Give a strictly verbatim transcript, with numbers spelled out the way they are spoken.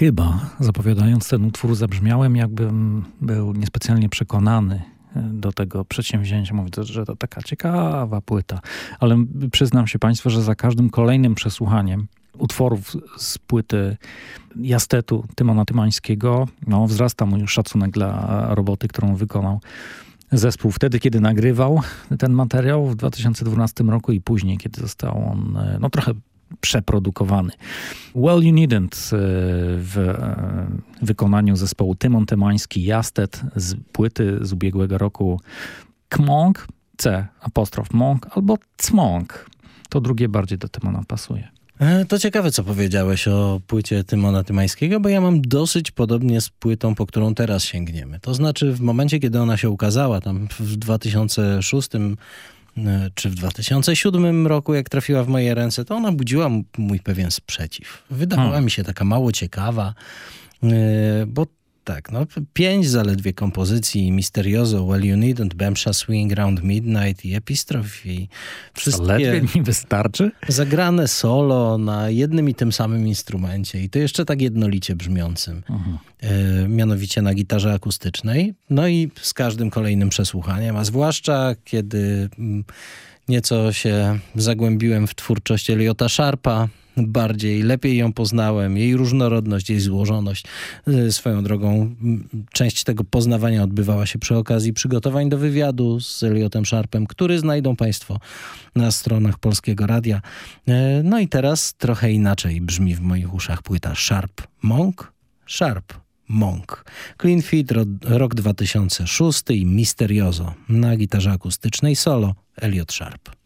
Chyba, zapowiadając ten utwór, zabrzmiałem, jakbym był niespecjalnie przekonany do tego przedsięwzięcia. Mówię, że to taka ciekawa płyta. Ale przyznam się Państwu, że za każdym kolejnym przesłuchaniem utworów z płyty Jastetu Tymona Tymańskiego, no, wzrasta mój szacunek dla roboty, którą wykonał zespół wtedy, kiedy nagrywał ten materiał w dwa tysiące dwunastym roku i później, kiedy został on no, trochę przeprodukowany. Well You Needn't w wykonaniu zespołu Tymon Tymański Jastet z płyty z ubiegłego roku Kmonk, C apostrof Monk albo Cmonk. To drugie bardziej do Tymona pasuje. To ciekawe, co powiedziałeś o płycie Tymona Tymańskiego, bo ja mam dosyć podobnie z płytą, po którą teraz sięgniemy. To znaczy w momencie, kiedy ona się ukazała, tam w dwa tysiące szóstym czy w dwa tysiące siódmym roku, jak trafiła w moje ręce, to ona budziła mój pewien sprzeciw. Wydawała hmm. mi się taka mało ciekawa, bo tak, no pięć zaledwie kompozycji, Misterioso, Well You Needn't, Bemsha Swing, Round Midnight i Epistroph i wszystkie zaledwie mi wystarczy? Zagrane solo na jednym i tym samym instrumencie i to jeszcze tak jednolicie brzmiącym. Mhm. E, mianowicie na gitarze akustycznej. No i z każdym kolejnym przesłuchaniem, a zwłaszcza kiedy m, nieco się zagłębiłem w twórczość Elliota Sharpa, bardziej, lepiej ją poznałem, jej różnorodność, jej złożoność. Swoją drogą część tego poznawania odbywała się przy okazji przygotowań do wywiadu z Elliotem Sharpem, który znajdą Państwo na stronach Polskiego Radia. No i teraz trochę inaczej brzmi w moich uszach płyta Sharp Monk, Sharp Monk. Clean Feet, rok dwa tysiące szósty i Misterioso na gitarze akustycznej solo Elliot Sharp.